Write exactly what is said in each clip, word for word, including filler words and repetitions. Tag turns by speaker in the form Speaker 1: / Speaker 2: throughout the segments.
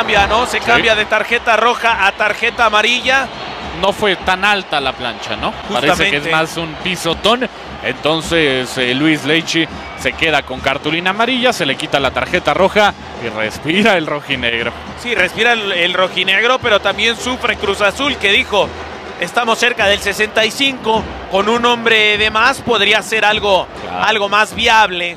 Speaker 1: cambia, ¿no? Se
Speaker 2: sí.
Speaker 1: cambia de tarjeta roja a tarjeta amarilla.
Speaker 2: No fue tan alta la plancha, ¿no?
Speaker 1: Justamente.
Speaker 2: Parece que es más un pisotón. Entonces eh, Luis Leite se queda con cartulina amarilla, se le quita la tarjeta roja y respira el rojinegro.
Speaker 1: Sí, respira el, el rojinegro, pero también sufre Cruz Azul, que dijo, estamos cerca del sesenta y cinco, con un hombre de más podría ser algo,
Speaker 2: Claro.
Speaker 1: algo más viable.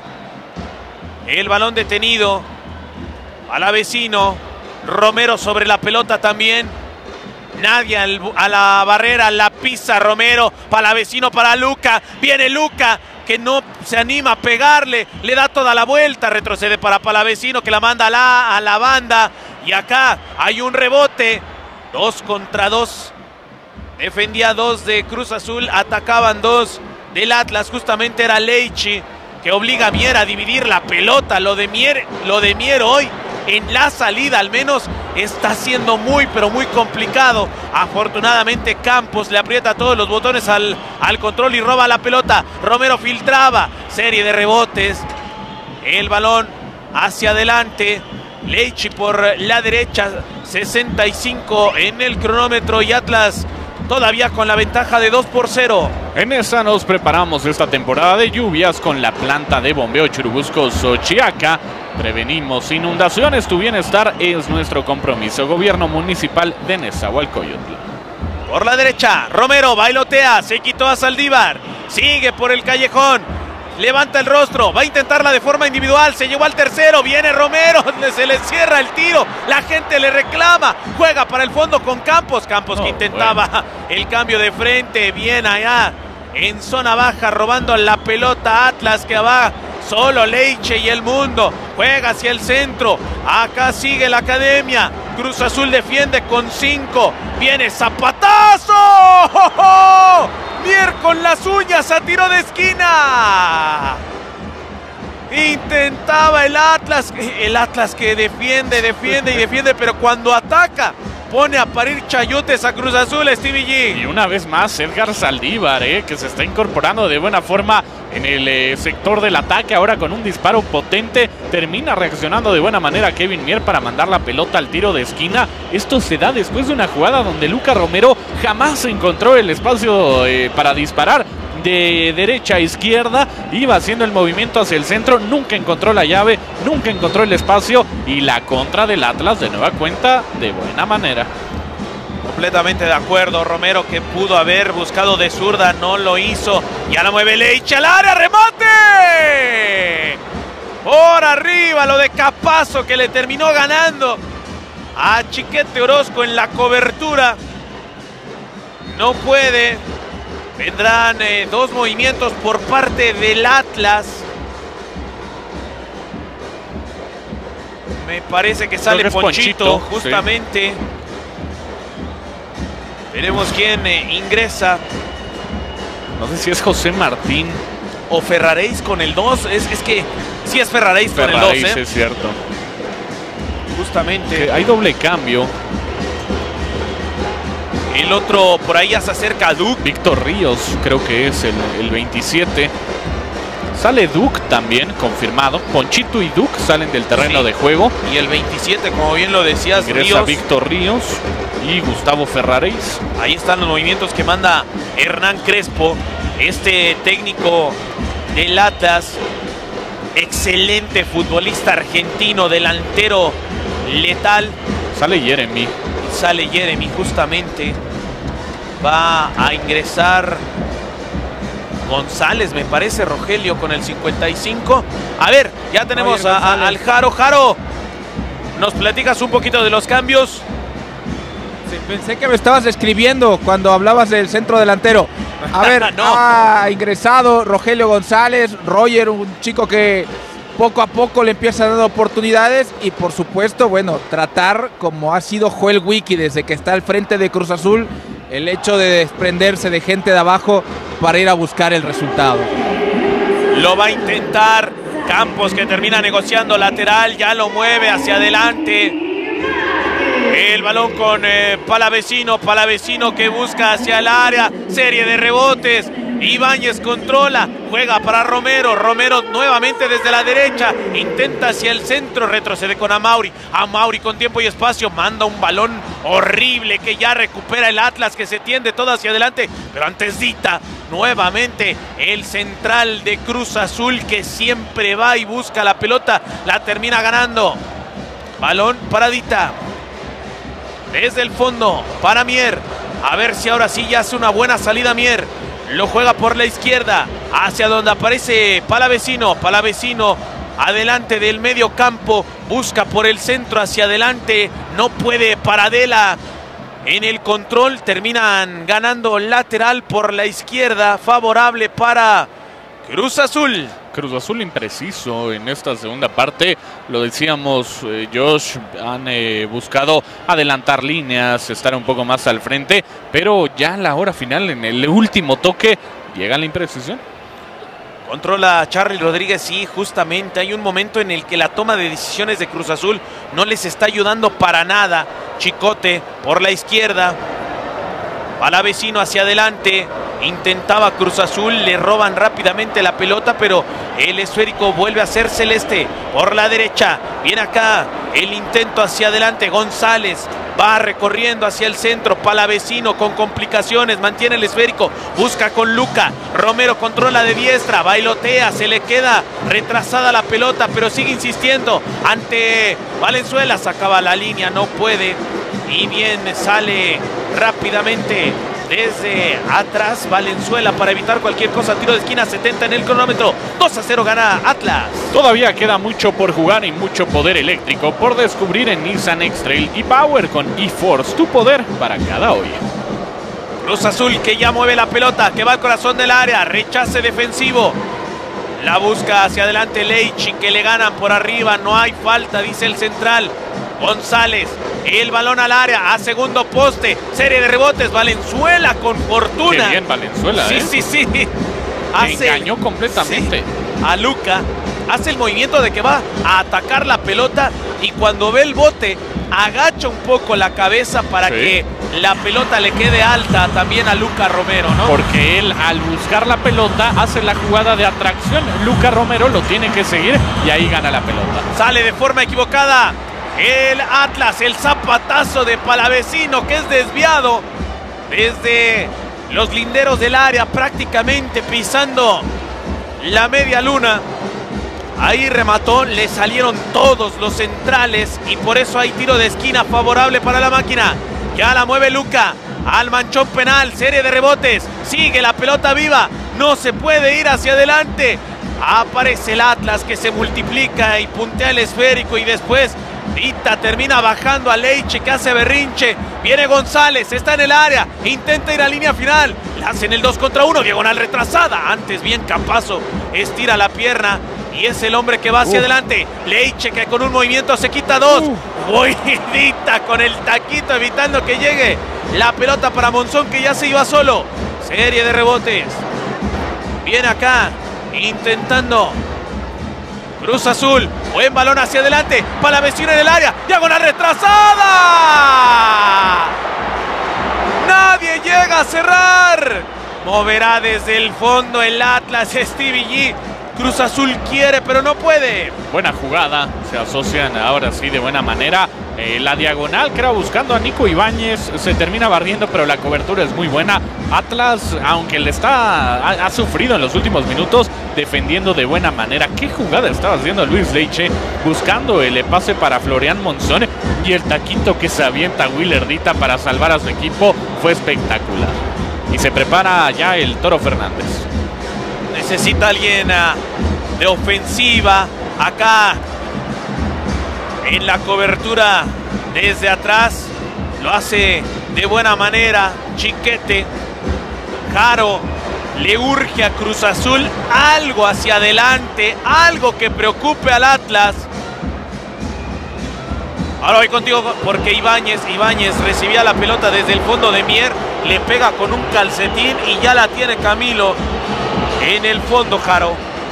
Speaker 1: El balón detenido, Palavecino, Romero sobre la pelota también. Nadie al, a la barrera, la pisa Romero, Palavecino para Luca, viene Luca, que no se anima a pegarle, le da toda la vuelta, retrocede para Palavecino, que la manda a la, a la banda, y acá hay un rebote, dos contra dos, defendía dos de Cruz Azul, atacaban dos del Atlas, justamente era Leite, que obliga a Mier a dividir la pelota, lo de Mier, lo de Mier hoy, en la salida al menos está siendo muy pero muy complicado. Afortunadamente Campos le aprieta todos los botones al, al control y roba la pelota. Romero filtraba, serie de rebotes, el balón hacia adelante, Leite por la derecha, sesenta y cinco en el cronómetro y Atlas todavía con la ventaja de dos por cero.
Speaker 2: En esa nos preparamos esta temporada de lluvias con la planta de bombeo Churubusco Xochiaca. Prevenimos inundaciones, tu bienestar es nuestro compromiso. Gobierno Municipal de Nezahualcóyotl.
Speaker 1: Por la derecha, Romero bailotea, se quitó a Saldívar, sigue por el callejón, levanta el rostro, va a intentarla de forma individual, se llevó al tercero, viene Romero, se le cierra el tiro, la gente le reclama, juega para el fondo con Campos, Campos
Speaker 2: Oh,
Speaker 1: que intentaba
Speaker 2: bueno.
Speaker 1: el cambio de frente, bien allá en zona baja, robando la pelota Atlas, que va solo Leite y el mundo, juega hacia el centro, acá sigue la academia, Cruz Azul defiende con cinco, viene zapatazo, ¡oh, oh! Mier con las uñas a tiro de esquina, intentaba el Atlas, el Atlas que defiende, defiende y defiende, pero cuando ataca pone a parir chayotes a Cruz Azul, Stevie G.
Speaker 2: Y una vez más Edgar Saldívar, eh, que se está incorporando de buena forma en el eh, sector del ataque, ahora con un disparo potente, termina reaccionando de buena manera Kevin Mier para mandar la pelota al tiro de esquina. Esto se da después de una jugada donde Luca Romero jamás encontró el espacio eh, para disparar. De derecha a izquierda, iba haciendo el movimiento hacia el centro, nunca encontró la llave, nunca encontró el espacio, y la contra del Atlas de nueva cuenta de buena manera.
Speaker 1: Completamente de acuerdo, Romero, que pudo haber buscado de zurda, no lo hizo, ya la mueve Leite al área, remate por arriba, lo de Capazo, que le terminó ganando a Chiquete Orozco en la cobertura, no puede. Vendrán eh, dos movimientos por parte del Atlas. Me parece que sale
Speaker 2: Creo que es
Speaker 1: Ponchito,
Speaker 2: Ponchito,
Speaker 1: justamente. Sí. Veremos quién eh, ingresa.
Speaker 2: No sé si es José Martín
Speaker 1: o Ferraréis con el dos. Es, es que sí es Ferraréis con el dos. ¿eh?
Speaker 2: Es cierto.
Speaker 1: Justamente.
Speaker 2: Que hay doble cambio.
Speaker 1: El otro por ahí ya se acerca a Duke.
Speaker 2: Víctor Ríos, creo que es el, el veintisiete. Sale Duke también, confirmado. Ponchito y Duke salen del terreno sí. de juego.
Speaker 1: Y el veintisiete, como bien lo decías,
Speaker 2: ingresa
Speaker 1: Ríos.
Speaker 2: Víctor Ríos y Gustavo Ferraréis.
Speaker 1: Ahí están los movimientos que manda Hernán Crespo, este técnico del Atlas. Excelente futbolista argentino, delantero letal.
Speaker 2: Sale Jeremy.
Speaker 1: Sale Jeremy, justamente. Va a ingresar González, me parece, Rogelio, con el cincuenta y cinco. A ver, ya tenemos a, a, al Jaro. Jaro, ¿nos platicas un poquito de los cambios?
Speaker 3: Sí, pensé que me estabas escribiendo cuando hablabas del centro delantero. A ver,
Speaker 1: no.
Speaker 3: Ha ingresado Rogelio González, Roger, un chico que poco a poco le empieza dando oportunidades, y por supuesto, bueno, tratar, como ha sido Joel Wiki desde que está al frente de Cruz Azul, el hecho de desprenderse de gente de abajo para ir a buscar el resultado.
Speaker 1: Lo va a intentar Campos, que termina negociando lateral, ya lo mueve hacia adelante. El balón con eh, Palavecino, Palavecino que busca hacia el área, serie de rebotes, Ibáñez controla, juega para Romero. Romero nuevamente desde la derecha, intenta hacia el centro, retrocede con Amauri. Amauri con tiempo y espacio, manda un balón horrible que ya recupera el Atlas, que se tiende todo hacia adelante. Pero antes Dita, nuevamente el central de Cruz Azul, que siempre va y busca la pelota, la termina ganando. Balón para Dita. Desde el fondo para Mier. A ver si ahora sí ya hace una buena salida Mier. Lo juega por la izquierda, hacia donde aparece Palavecino. Palavecino adelante del medio campo, busca por el centro hacia adelante, no puede Paradela en el control, terminan ganando lateral por la izquierda, favorable para Cruz Azul.
Speaker 2: Cruz Azul impreciso en esta segunda parte, lo decíamos, eh, Josh, han eh, buscado adelantar líneas, estar un poco más al frente, pero ya a la hora final, en el último toque, llega la imprecisión.
Speaker 1: Controla Charly Rodríguez y justamente hay un momento en el que la toma de decisiones de Cruz Azul no les está ayudando para nada. Chicote por la izquierda, Palavecino hacia adelante, intentaba Cruz Azul, le roban rápidamente la pelota, pero el esférico vuelve a ser celeste. Por la derecha, viene acá el intento hacia adelante, González va recorriendo hacia el centro, Palavecino con complicaciones, mantiene el esférico, busca con Luca, Romero controla de diestra, bailotea, se le queda retrasada la pelota, pero sigue insistiendo ante Valenzuela, sacaba la línea, no puede, y bien sale rápidamente desde atrás Valenzuela para evitar cualquier cosa. Tiro de esquina, setenta en el cronómetro. dos a cero gana Atlas.
Speaker 2: Todavía queda mucho por jugar y mucho poder eléctrico por descubrir en Nissan X-Trail y Power con eForce, tu poder para cada hoy.
Speaker 1: Cruz Azul que ya mueve la pelota, que va al corazón del área, rechace defensivo. La busca hacia adelante Leichi, que le ganan por arriba, no hay falta, dice el central. González, el balón al área, a segundo poste, serie de rebotes, Valenzuela con fortuna.
Speaker 2: Qué bien Valenzuela,
Speaker 1: Sí,
Speaker 2: ¿eh?
Speaker 1: sí, sí.
Speaker 2: Me
Speaker 1: Hace,
Speaker 2: engañó completamente.
Speaker 1: sí, a Luca, hace el movimiento de que va a atacar la pelota y cuando ve el bote, agacha un poco la cabeza para
Speaker 2: Sí.
Speaker 1: que la pelota le quede alta también a Luca Romero, ¿no?
Speaker 2: Porque él, al buscar la pelota, hace la jugada de atracción. Luca Romero lo tiene que seguir y ahí gana la pelota.
Speaker 1: Sale de forma equivocada el Atlas, el zapatazo de Palavecino que es desviado desde los linderos del área, prácticamente pisando la media luna. Ahí remató, le salieron todos los centrales y por eso hay tiro de esquina favorable para la máquina. Ya la mueve Luca al manchón penal, serie de rebotes, sigue la pelota viva, no se puede ir hacia adelante. Aparece el Atlas que se multiplica y puntea el esférico y después Dita termina bajando a Leiche que hace berrinche. Viene González, está en el área, intenta ir a línea final. Le hacen el dos contra uno, diagonal retrasada. Antes bien Campazo estira la pierna y es el hombre que va hacia uh. adelante. Leiche que con un movimiento se quita dos. Uh. Uy, Dita con el taquito evitando que llegue la pelota para Monzón que ya se iba solo. Serie de rebotes. Viene acá intentando Cruz Azul, buen balón hacia adelante, Palavecino en el área, diagonal retrasada. Nadie llega a cerrar. Moverá desde el fondo el Atlas, Stevie G. Cruz Azul quiere, pero no puede.
Speaker 2: Buena jugada, se asocian ahora sí de buena manera. Eh, la diagonal, creo, buscando a Nico Ibáñez, se termina barriendo, pero la cobertura es muy buena. Atlas, aunque le está ha, ha sufrido en los últimos minutos, defendiendo de buena manera. ¿Qué jugada estaba haciendo Luis Leiche? Buscando el pase para Florian Monzón y el taquito que se avienta Willer Dita para salvar a su equipo fue espectacular. Y se prepara ya el Toro Fernández.
Speaker 1: Necesita alguien uh, de ofensiva acá en la cobertura desde atrás. Lo hace de buena manera Chiquete. Jaro le urge a Cruz Azul algo hacia adelante, algo que preocupe al Atlas. Ahora voy contigo porque Ibáñez, Ibáñez recibía la pelota desde el fondo de Mier, le pega con un calcetín y ya la tiene Camilo en el fondo, Jaro.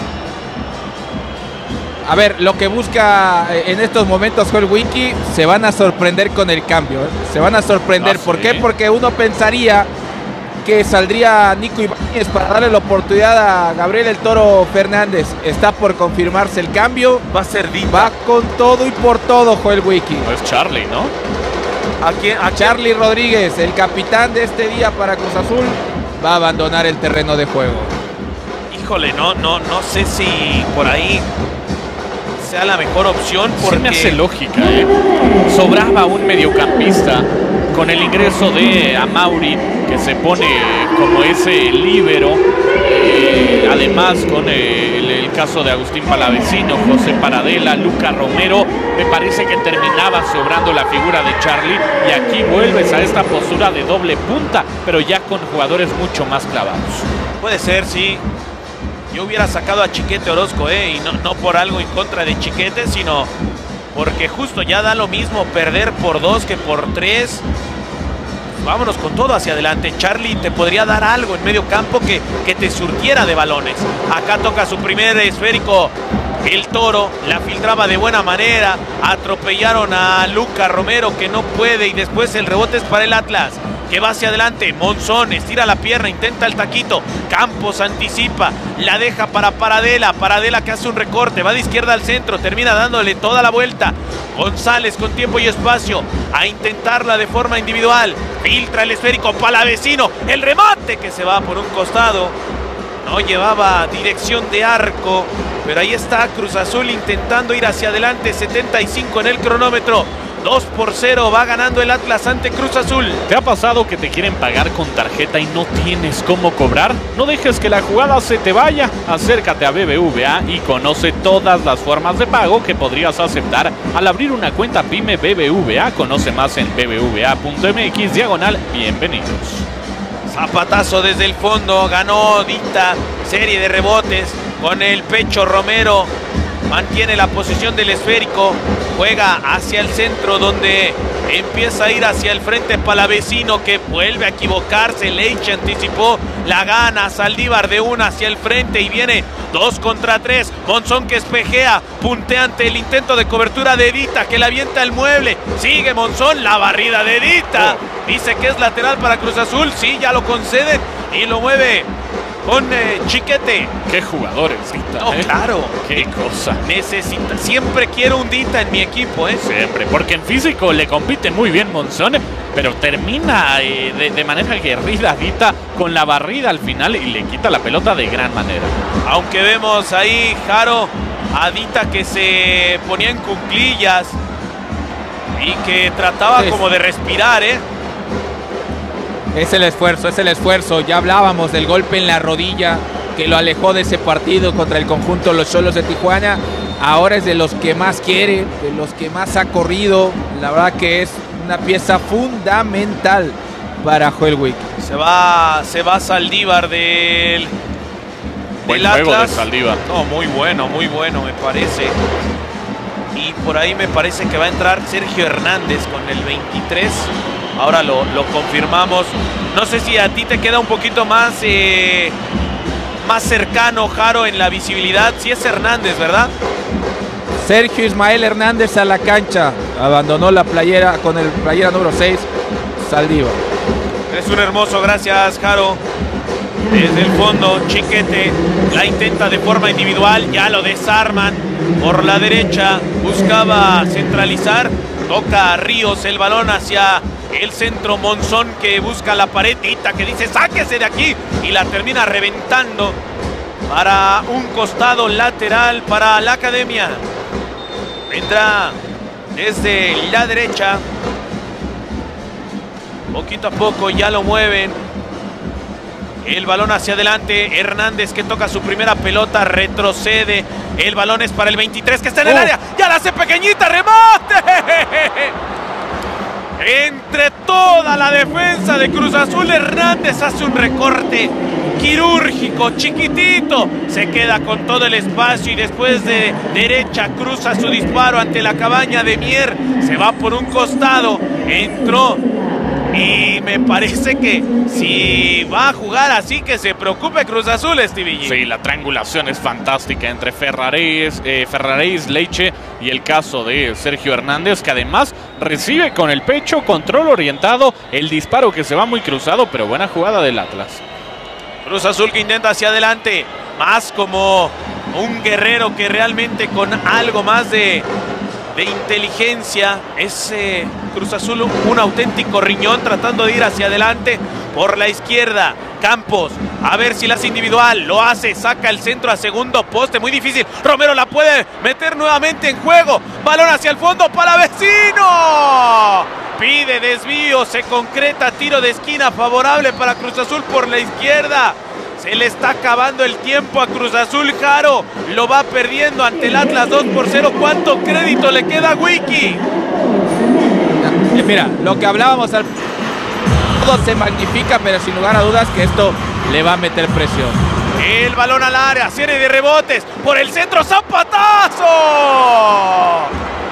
Speaker 3: A ver, lo que busca en estos momentos Joel Wiki, se van a sorprender con el cambio, ¿eh? Se van a sorprender.
Speaker 2: Ah,
Speaker 3: ¿Por
Speaker 2: ¿sí?
Speaker 3: qué? Porque uno pensaría que saldría Nico Ibáñez para darle la oportunidad a Gabriel el Toro Fernández. Está por confirmarse el cambio.
Speaker 1: Va a ser Dita.
Speaker 3: Va con todo y por todo, Joel Wiki.
Speaker 2: No es Charlie, ¿no?
Speaker 1: ¿A quién?
Speaker 3: A Charlie Rodríguez, el capitán de este día para Cruz Azul, va a abandonar el terreno de juego.
Speaker 1: Híjole, no, no, no sé si por ahí sea la mejor opción. Porque
Speaker 2: Sí me hace lógica, ¿eh? Sobraba un mediocampista con el ingreso de Amauri, que se pone como ese líbero. Eh, además, con eh, el, el caso de Agustín Palavecino, José Paradela, Luca Romero, me parece que terminaba sobrando la figura de Charlie. Y aquí vuelves a esta postura de doble punta, pero ya con jugadores mucho más clavados.
Speaker 1: Puede ser, sí. Yo hubiera sacado a Chiquete Orozco, ¿eh? Y no, no por algo en contra de Chiquete, sino porque justo ya da lo mismo perder por dos que por tres. Vámonos con todo hacia adelante. Charlie te podría dar algo en medio campo que, que te surtiera de balones. Acá toca su primer esférico el Toro, la filtraba de buena manera. Atropellaron a Luca Romero, que no puede, y después el rebote es para el Atlas, que va hacia adelante. Monzón estira la pierna, intenta el taquito. Campos anticipa, la deja para Paradela. Paradela que hace un recorte, va de izquierda al centro, termina dándole toda la vuelta. González con tiempo y espacio a intentarla de forma individual. Filtra el esférico, Palavecino, el remate que se va por un costado. No llevaba dirección de arco, pero ahí está Cruz Azul intentando ir hacia adelante. setenta y cinco en el cronómetro. dos por cero va ganando el Atlas ante Cruz Azul.
Speaker 2: ¿Te ha pasado que te quieren pagar con tarjeta y no tienes cómo cobrar? No dejes que la jugada se te vaya. Acércate a B B V A y conoce todas las formas de pago que podrías aceptar al abrir una cuenta PYME B B V A. Conoce más en b b v a punto m x diagonal bienvenidos.
Speaker 1: Zapatazo desde el fondo, ganó Dita, serie de rebotes con el pecho Romero. Mantiene la posición del esférico, juega hacia el centro donde empieza a ir hacia el frente Palavecino, que vuelve a equivocarse. Leiche anticipó, la gana Saldívar de una hacia el frente y viene dos contra tres. Monzón que espejea, puntea ante el intento de cobertura de Dita, que le avienta el mueble. Sigue Monzón, la barrida de Dita. Dice que es lateral para Cruz Azul, sí, ya lo conceden y lo mueve con eh, Chiquete.
Speaker 2: Qué jugadores, Dita.
Speaker 1: No,
Speaker 2: ¿eh?
Speaker 1: claro.
Speaker 2: Qué cosa.
Speaker 1: Necesita, siempre quiero un Dita en mi equipo, ¿eh?
Speaker 2: Siempre, porque en físico le compite muy bien Monzón, pero termina eh, de, de manera aguerrida Dita con la barrida al final y le quita la pelota de gran manera.
Speaker 1: Aunque vemos ahí, Jaro, a Dita que se ponía en cuclillas y que trataba
Speaker 3: Sí.
Speaker 1: como de respirar, ¿eh?
Speaker 3: Es el esfuerzo, es el esfuerzo. Ya hablábamos del golpe en la rodilla que lo alejó de ese partido contra el conjunto de los Xolos de Tijuana. Ahora es de los que más quiere, de los que más ha corrido. La verdad que es una pieza fundamental para Joel Wiki.
Speaker 1: Se va, se va Saldívar del,
Speaker 2: Buen
Speaker 1: del
Speaker 2: juego
Speaker 1: Atlas.
Speaker 2: de Saldívar.
Speaker 1: No, muy bueno, muy bueno me parece. Y por ahí me parece que va a entrar Sergio Hernández con el veintitrés. Ahora lo, lo confirmamos. No sé si a ti te queda un poquito más, eh, más cercano, Jaro, en la visibilidad. Si es Hernández, ¿verdad?
Speaker 3: Sergio Ismael Hernández a la cancha. Abandonó la playera con el playera número seis, Saldívar.
Speaker 1: Es un hermoso, gracias, Jaro. Desde el fondo, Chiquete la intenta de forma individual, ya lo desarman por la derecha, buscaba centralizar, toca a Ríos el balón hacia el centro. Monzón que busca la pared, Dita que dice sáquese de aquí y la termina reventando para un costado lateral para la Academia. Vendrá desde la derecha, poquito a poco ya lo mueven. El balón hacia adelante, Hernández que toca su primera pelota, retrocede, el balón es para el veintitrés que está en el
Speaker 3: Oh.
Speaker 1: área, ya la hace pequeñita, remate. Entre toda la defensa de Cruz Azul, Hernández hace un recorte quirúrgico, chiquitito, se queda con todo el espacio y después de derecha cruza su disparo ante la cabaña de Mier, se va por un costado, entró Y me parece que si va a jugar así, que se preocupe Cruz Azul, Stevie G.
Speaker 2: Sí, la triangulación es fantástica entre Ferraréis, eh, Ferraréis, Leiche y el caso de Sergio Hernández, que además recibe con el pecho, control orientado, el disparo que se va muy cruzado, pero buena jugada del Atlas.
Speaker 1: Cruz Azul que intenta hacia adelante, más como un guerrero que realmente con algo más de... de inteligencia, es eh, Cruz Azul un auténtico riñón tratando de ir hacia adelante por la izquierda. Campos, a ver si la hace individual, lo hace, saca el centro a segundo poste, muy difícil. Romero la puede meter nuevamente en juego, balón hacia el fondo para Vecino. Pide desvío, se concreta, tiro de esquina favorable para Cruz Azul por la izquierda. Se le está acabando el tiempo a Cruz Azul. Jaro lo va perdiendo ante el Atlas dos por cero. ¿Cuánto crédito le queda a Wiki?
Speaker 3: Mira, lo que hablábamos al... todo se magnifica, pero sin lugar a dudas que esto le va a meter presión.
Speaker 1: El balón al área, serie de rebotes por el centro, ¡zapatazo!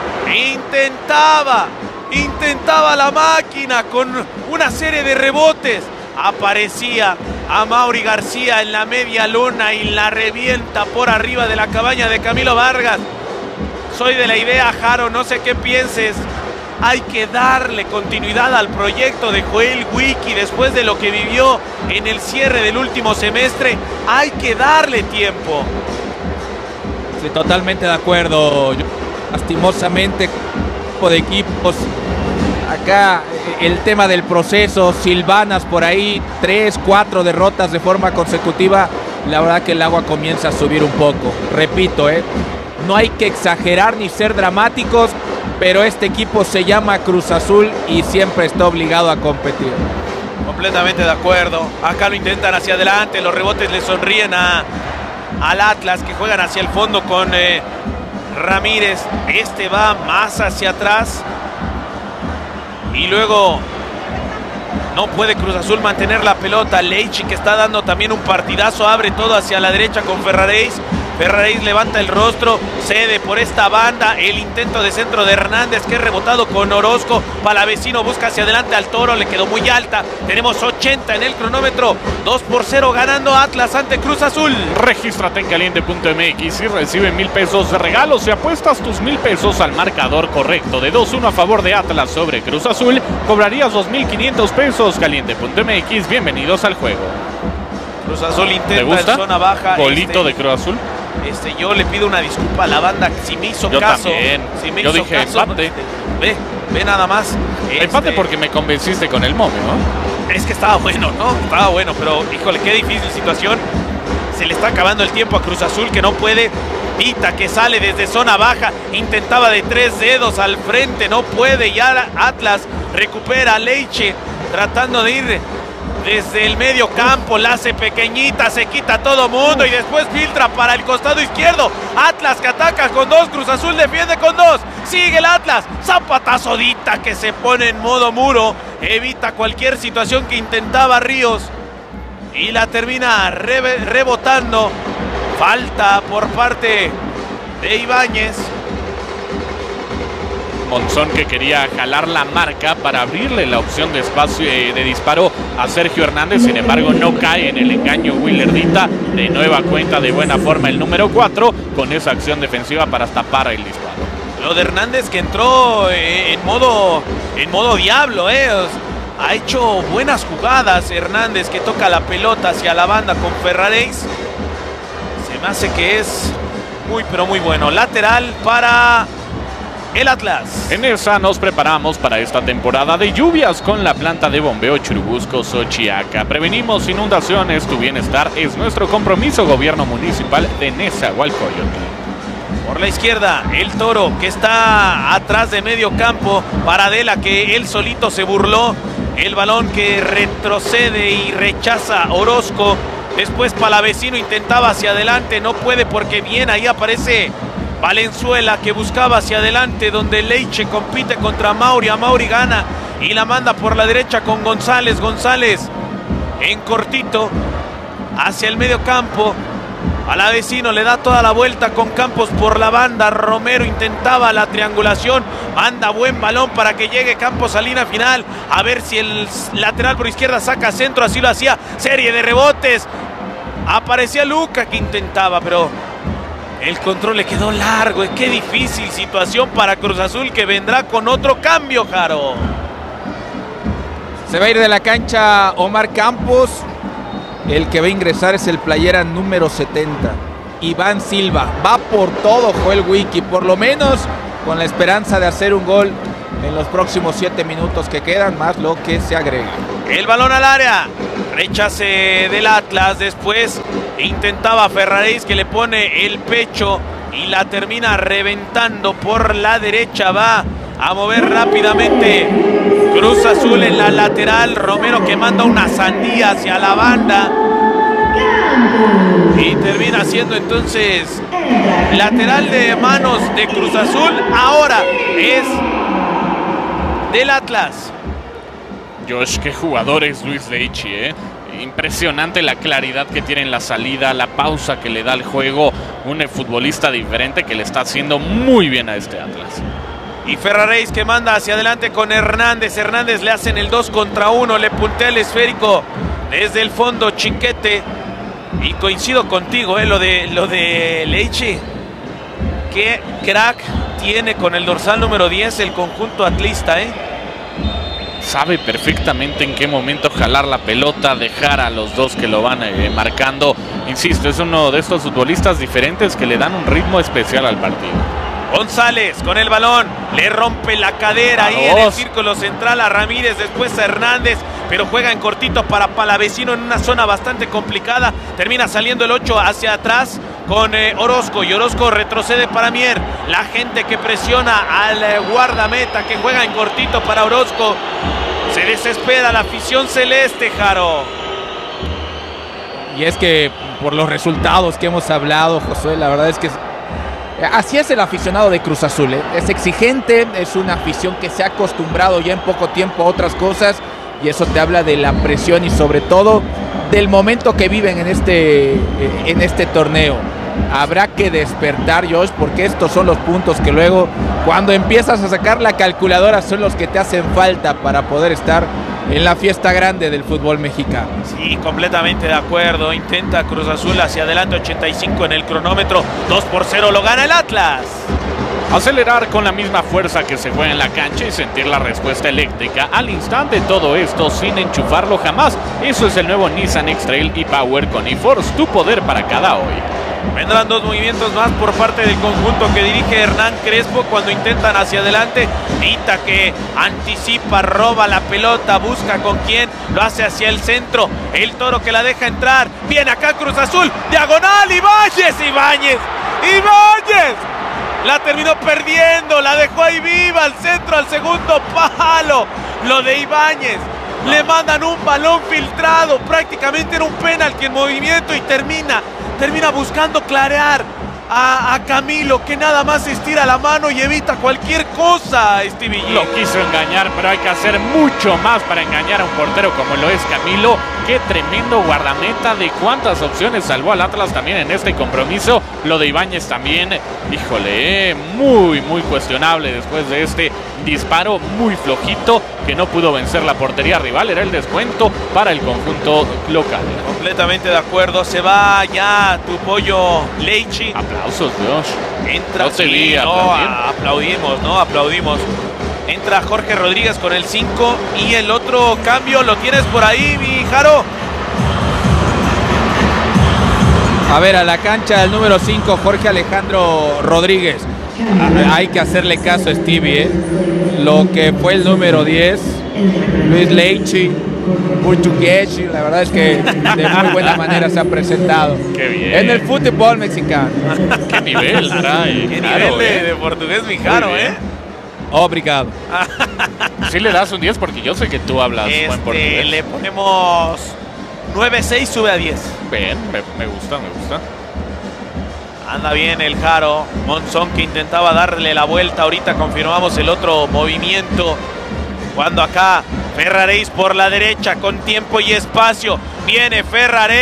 Speaker 1: Intentaba, intentaba la máquina con una serie de rebotes. Aparecía a Mauri García en la media luna y la revienta por arriba de la cabaña de Camilo Vargas. Soy de la idea, Jaro, no sé qué pienses. Hay que darle continuidad al proyecto de Joel Wiki después de lo que vivió en el cierre del último semestre. Hay que darle tiempo.
Speaker 3: Sí, totalmente de acuerdo. Yo, lastimosamente, de equipos. Acá el tema del proceso, silvanas por ahí, tres, cuatro derrotas de forma consecutiva, la verdad que el agua comienza a subir un poco. Repito, ¿eh? no hay que exagerar ni ser dramáticos, pero este equipo se llama Cruz Azul y siempre está obligado a competir.
Speaker 1: Completamente de acuerdo. Acá lo intentan hacia adelante, los rebotes le sonríen a, al Atlas, que juegan hacia el fondo con eh, Ramírez. Este va más hacia atrás. Y luego no puede Cruz Azul mantener la pelota. Leichi, que está dando también un partidazo, abre todo hacia la derecha con Ferraréis. Ferraréis levanta el rostro, cede por esta banda. El intento de centro de Hernández, que es rebotado con Orozco. Palavecino busca hacia adelante al Toro, le quedó muy alta. Tenemos ochenta en el cronómetro. dos por cero ganando Atlas ante Cruz Azul.
Speaker 2: Regístrate en caliente punto m x y recibe mil pesos de regalo si apuestas tus mil pesos al marcador correcto de dos uno a favor de Atlas sobre Cruz Azul. Cobrarías dos mil quinientos pesos. caliente punto m x, bienvenidos al juego.
Speaker 1: Cruz Azul intenta
Speaker 2: ¿Te gusta?
Speaker 1: en zona baja.
Speaker 2: Golito
Speaker 1: este,
Speaker 2: de Cruz Azul.
Speaker 1: Este, yo le pido una disculpa a la banda si me hizo
Speaker 2: yo
Speaker 1: caso.
Speaker 2: También.
Speaker 1: Si me
Speaker 2: yo
Speaker 1: hizo
Speaker 2: dije
Speaker 1: caso,
Speaker 2: empate.
Speaker 1: Este, ve, ve nada más.
Speaker 2: Empate
Speaker 1: este,
Speaker 2: porque me convenciste con el momio, ¿no?
Speaker 1: Es que estaba bueno, ¿no? Estaba bueno, pero híjole, qué difícil situación. Se le está acabando el tiempo a Cruz Azul, que no puede. Vita, que sale desde zona baja, intentaba de tres dedos al frente, no puede. Ya Atlas recupera a Leiche, tratando de ir desde el medio campo, la hace pequeñita, se quita a todo mundo y después filtra para el costado izquierdo. Atlas que ataca con dos, Cruz Azul defiende con dos. Sigue el Atlas, zapatazodita que se pone en modo muro, evita cualquier situación que intentaba Ríos y la termina re rebotando. Falta por parte de Ibáñez.
Speaker 2: Monzón, que quería jalar la marca para abrirle la opción de espacio eh, de disparo a Sergio Hernández. Sin embargo, no cae en el engaño Willerdita. De nueva cuenta, de buena forma, el número cuatro con esa acción defensiva para tapar el disparo.
Speaker 1: Lo de Hernández, que entró eh, en modo en modo diablo, eh. Ha hecho buenas jugadas Hernández, que toca la pelota hacia la banda con Ferraréis. Se me hace que es muy pero muy bueno. Lateral para el Atlas.
Speaker 2: En esa nos preparamos para esta temporada de lluvias con la planta de bombeo Churubusco Xochiaca. Prevenimos inundaciones, tu bienestar es nuestro compromiso. Gobierno Municipal de Nezahualcóyotl.
Speaker 1: Por la izquierda, el Toro, que está atrás de medio campo. Para Adela, que él solito se burló. El balón que retrocede y rechaza Orozco. Después Palavecino intentaba hacia adelante, no puede porque bien ahí aparece Valenzuela, que buscaba hacia adelante, donde Leiche compite contra Mauri. A Mauri gana y la manda por la derecha con González. González en cortito hacia el medio campo. Palavecino le da toda la vuelta con Campos por la banda. Romero intentaba la triangulación. Manda buen balón para que llegue Campos a línea final. A ver si el lateral por izquierda saca centro. Así lo hacía. Serie de rebotes. Aparecía Luca que intentaba, pero el control le quedó largo. Qué difícil situación para Cruz Azul, que vendrá con otro cambio, Jaro.
Speaker 3: Se va a ir de la cancha Omar Campos. El que va a ingresar es el playera número setenta, Iván Silva. Va por todo Joel Wiki, por lo menos con la esperanza de hacer un gol en los próximos siete minutos que quedan, más lo que se agrega.
Speaker 1: El balón al área, rechace del Atlas. Después intentaba Ferraréis, que le pone el pecho y la termina reventando por la derecha. Va a mover rápidamente Cruz Azul en la lateral. Romero que manda una sandía hacia la banda y termina siendo entonces lateral de manos de Cruz Azul. Ahora es del Atlas.
Speaker 2: Josh, qué jugador es Luis Leitchi, ¿eh? Impresionante la claridad que tiene en la salida, la pausa que le da al juego. Un futbolista diferente que le está haciendo muy bien a este Atlas.
Speaker 1: Y Ferraréis que manda hacia adelante con Hernández. Hernández le hacen el dos contra uno. Le puntea el esférico desde el fondo Chiquete. Y coincido contigo, eh, lo de, lo de Leitchi. Qué crack tiene con el dorsal número diez el conjunto atlista, ¿eh?
Speaker 2: Sabe perfectamente en qué momento jalar la pelota, dejar a los dos que lo van eh, marcando. Insisto, es uno de estos futbolistas diferentes que le dan un ritmo especial al partido.
Speaker 1: González con el balón, le rompe la cadera ahí en el círculo central a Ramírez, después a Hernández, pero juega en cortito para Palavecino en una zona bastante complicada. Termina saliendo el ocho hacia atrás con eh, Orozco, y Orozco retrocede para Mier. La gente que presiona al eh, guardameta, que juega en cortito para Orozco. Se desespera la afición celeste, Jaro.
Speaker 3: Y es que por los resultados que hemos hablado, Josué, la verdad es que así es el aficionado de Cruz Azul, ¿eh? Es exigente, es una afición que se ha acostumbrado ya en poco tiempo a otras cosas, y eso te habla de la presión y sobre todo del momento que viven en este, en este torneo. Habrá que despertar, Josh, porque estos son los puntos que luego, cuando empiezas a sacar la calculadora, son los que te hacen falta para poder estar en la fiesta grande del fútbol mexicano.
Speaker 1: Sí, completamente de acuerdo. Intenta Cruz Azul hacia adelante, ochenta y cinco en el cronómetro. dos por cero lo gana el Atlas.
Speaker 2: Acelerar con la misma fuerza que se juega en la cancha y sentir la respuesta eléctrica al instante. Todo esto sin enchufarlo jamás. Eso es el nuevo Nissan X-Trail e-Power con eForce, tu poder para cada hoy.
Speaker 1: Vendrán dos movimientos más por parte del conjunto que dirige Hernán Crespo cuando intentan hacia adelante. Nita que anticipa, roba la pelota, busca con quién, lo hace hacia el centro. El Toro que la deja entrar. Viene acá Cruz Azul, diagonal, Ibáñez, Ibáñez, Ibáñez. La terminó perdiendo, la dejó ahí viva al centro, al segundo palo. Lo de Ibáñez. Le mandan un balón filtrado, prácticamente era un penalti en movimiento y termina, termina buscando clarear a, a Camilo, que nada más estira la mano y evita cualquier cosa, Stevie G.
Speaker 2: Lo quiso engañar, pero hay que hacer mucho más para engañar a un portero como lo es Camilo. Qué tremendo guardameta, de cuántas opciones salvó al Atlas también en este compromiso. Lo de Ibáñez también, híjole, eh, muy, muy cuestionable después de este disparo muy flojito que no pudo vencer la portería rival. Era el descuento para el conjunto local.
Speaker 1: Completamente de acuerdo. Se va ya tu pollo Leitchi.
Speaker 2: Aplausos, Dios.
Speaker 1: Entra,
Speaker 2: no te
Speaker 1: sí,
Speaker 2: vi
Speaker 1: no, aplaudimos, ¿no? Aplaudimos. Entra Jorge Rodríguez con el cinco y el otro cambio lo tienes por ahí, mi Jaro.
Speaker 3: A ver, a la cancha del número cinco, Jorge Alejandro Rodríguez. Hay que hacerle caso a Stevie, ¿eh? Lo que fue el número diez, Luis Leitchi, portugués, la verdad es que de muy buena manera se ha presentado.
Speaker 2: Qué bien.
Speaker 3: En el fútbol mexicano.
Speaker 2: Qué nivel trae.
Speaker 1: Qué
Speaker 2: claro,
Speaker 1: nivel de,
Speaker 2: eh.
Speaker 1: de portugués, mi Jaro, ¿eh?
Speaker 3: Obrigado.
Speaker 2: Sí le das un diez porque yo sé que tú hablas
Speaker 1: Este,
Speaker 2: buen portugués.
Speaker 1: le ponemos nueve seis, sube a diez.
Speaker 2: Bien, me, me gusta, me gusta.
Speaker 1: Anda bien el Jaro. Monzón que intentaba darle la vuelta. Ahorita confirmamos el otro movimiento. Cuando acá Ferraréis por la derecha con tiempo y espacio. Viene Ferraréis.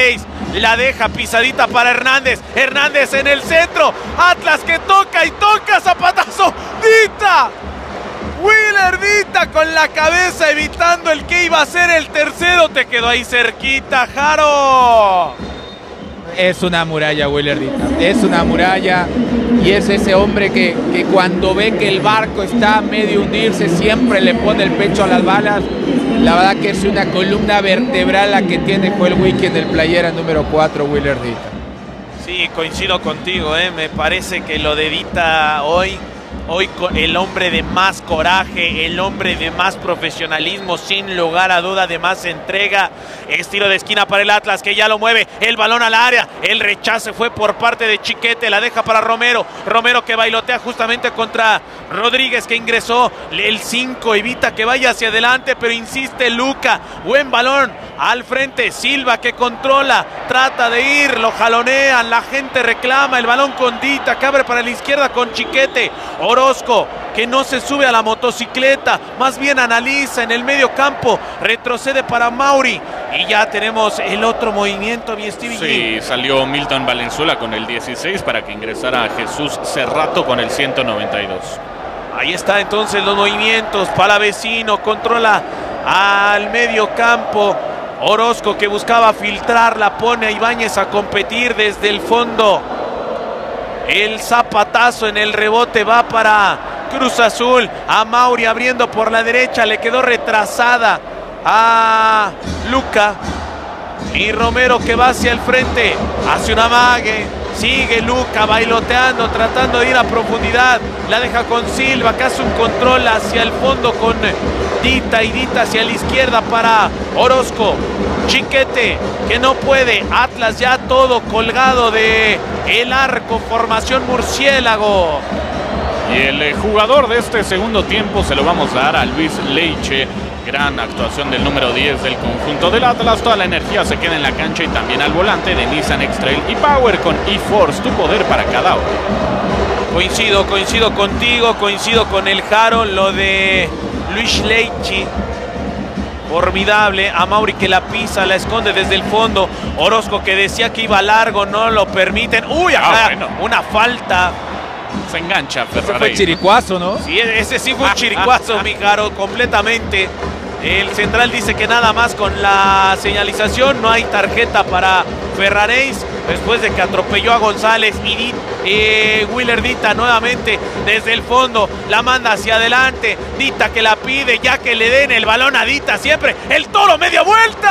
Speaker 1: La deja pisadita para Hernández. Hernández en el centro. Atlas que toca y toca. Zapatazo. Dita. Willer Dita con la cabeza evitando el que iba a ser el tercero. Te quedó ahí cerquita, Jaro.
Speaker 3: Es una muralla, Willer Dita. Es una muralla. Y es ese hombre que, que cuando ve que el barco está a medio hundirse, siempre le pone el pecho a las balas. La verdad que es una columna vertebral la que tiene Joel Wiki en el playera número cuatro, Willer Dita.
Speaker 1: Sí, coincido contigo, ¿eh? Me parece que lo de Dita hoy, hoy el hombre de más coraje, el hombre de más profesionalismo, sin lugar a duda, de más entrega. Estilo de esquina para el Atlas, que ya lo mueve, el balón al área, el rechace fue por parte de Chiquete, la deja para Romero, Romero que bailotea justamente contra Rodríguez, que ingresó, el cinco evita que vaya hacia adelante, pero insiste Luca, buen balón al frente, Silva que controla, trata de ir, lo jalonean, la gente reclama, el balón con Dita, que abre para la izquierda con Chiquete, Orozco que no se sube a la motocicleta, más bien analiza en el medio campo, retrocede para Mauri, y ya tenemos el otro movimiento, mi Stevie.
Speaker 2: Sí, salió Milton Valenzuela con el dieciséis para que ingresara Jesús Cerrato con el ciento noventa y dos.
Speaker 1: Ahí está entonces los movimientos, Palavecino controla al medio campo, Orozco que buscaba filtrarla, pone a Ibáñez a competir desde el fondo. El zapatazo en el rebote va para Cruz Azul, a Mauri abriendo por la derecha, le quedó retrasada a Luca. Y Romero que va hacia el frente, hace una amague, sigue Luca bailoteando, tratando de ir a profundidad, la deja con Silva que hace un control hacia el fondo con Dita, y Dita hacia la izquierda para Orozco. Chiquete que no puede, Atlas ya todo colgado de el arco, formación murciélago.
Speaker 2: Y el eh, jugador de este segundo tiempo se lo vamos a dar a Luis Leiche. Gran actuación del número diez del conjunto del Atlas. Toda la energía se queda en la cancha y también al volante de Nissan X-Trail y Power con eForce, tu poder para cada hora.
Speaker 1: Coincido, coincido contigo, coincido con el Jaro, lo de Luis Leiche. Formidable, a Mauri que la pisa, la esconde desde el fondo. Orozco que decía que iba largo, no lo permiten. Uy, acá ah, bueno. Una falta.
Speaker 2: Se engancha Ferraréis.
Speaker 3: Ese fue chiricuazo, ¿no?
Speaker 1: Sí, ese sí fue un chiricuazo, mi Jaro, completamente. El central dice que nada más con la señalización, no hay tarjeta para Ferraréis, después de que atropelló a González. Y eh, Willer Dita nuevamente desde el fondo, la manda hacia adelante, Dita que la pide, ya que le den el balón a Dita siempre, el Toro media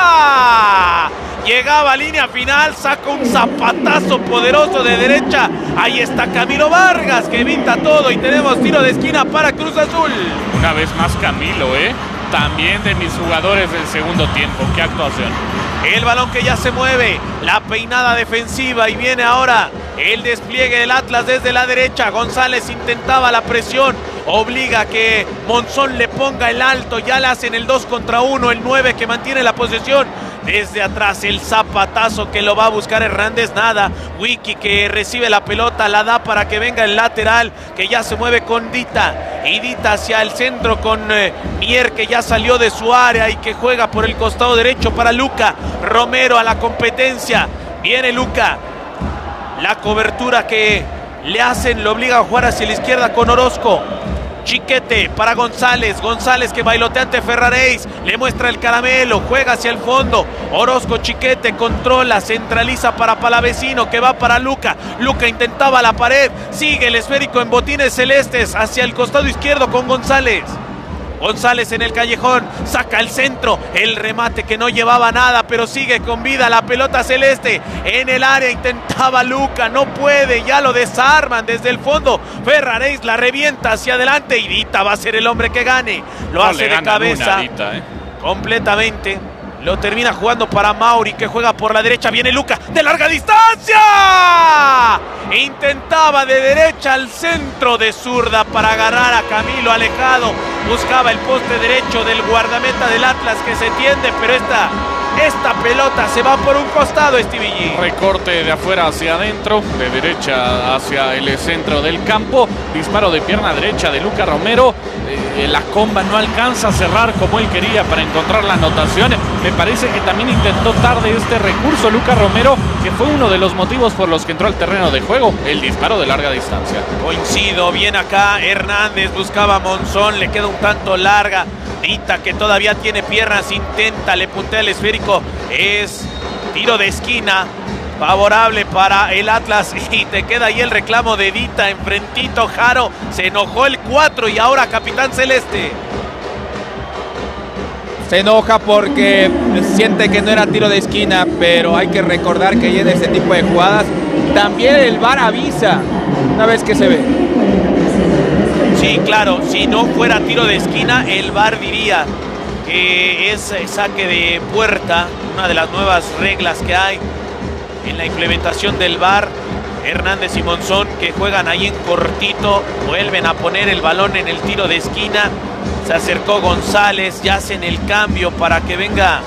Speaker 1: vuelta, llegaba a línea final, saca un zapatazo poderoso de derecha, ahí está Camilo Vargas que evita todo y tenemos tiro de esquina para Cruz Azul.
Speaker 2: Una vez más Camilo, ¿eh? También de mis jugadores del segundo tiempo. ¡Qué actuación!
Speaker 1: El balón que ya se mueve, la peinada defensiva y viene ahora el despliegue del Atlas desde la derecha. González intentaba la presión, obliga a que Monzón le ponga el alto, ya le hacen el dos contra uno, el nueve que mantiene la posesión. Desde atrás el zapatazo que lo va a buscar Hernández, nada. Wiki que recibe la pelota, la da para que venga el lateral, que ya se mueve con Dita. Y Dita hacia el centro con eh, Mier, que ya salió de su área y que juega por el costado derecho para Luca. Romero a la competencia. Viene Luca. La cobertura que le hacen lo obliga a jugar hacia la izquierda con Orozco. Chiquete para González, González que bailotea ante Ferraréis, le muestra el caramelo, juega hacia el fondo, Orozco, Chiquete, controla, centraliza para Palavecino que va para Luca, Luca intentaba la pared, sigue el esférico en botines celestes hacia el costado izquierdo con González. González en el callejón, saca el centro, el remate que no llevaba nada, pero sigue con vida la pelota celeste. En el área intentaba Luca, no puede, ya lo desarman desde el fondo. Ferraréis la revienta hacia adelante y Dita va a ser el hombre que gane. Lo no hace de cabeza,
Speaker 2: una, Dita, ¿eh?
Speaker 1: completamente. Lo termina jugando para Mauri que juega por la derecha. Viene Luca de larga distancia. Intentaba de derecha al centro de zurda para agarrar a Camilo alejado. Buscaba el poste derecho del guardameta del Atlas que se tiende, pero esta Esta pelota se va por un costado, Stevie G.
Speaker 2: Recorte de afuera hacia adentro, de derecha hacia el centro del campo. Disparo de pierna derecha de Lucas Romero. Eh, la comba no alcanza a cerrar como él quería para encontrar la anotación. Me parece que también intentó tarde este recurso Lucas Romero, que fue uno de los motivos por los que entró al terreno de juego, el disparo de larga distancia.
Speaker 1: Coincido, bien acá Hernández, buscaba a Monzón, le queda un tanto larga. Dita, que todavía tiene piernas, intenta, le puntea el esférico. Es tiro de esquina favorable para el Atlas y te queda ahí el reclamo de Dita enfrentito. Jaro, se enojó el cuatro y ahora capitán celeste.
Speaker 3: Se enoja porque siente que no era tiro de esquina, pero hay que recordar que en este tipo de jugadas también el V A R avisa una vez que se ve.
Speaker 1: Sí, claro, si no fuera tiro de esquina, el V A R diría que es saque de puerta, una de las nuevas reglas que hay en la implementación del V A R. Hernández y Monzón, que juegan ahí en cortito, vuelven a poner el balón en el tiro de esquina. Se acercó González, ya hacen el cambio para que venga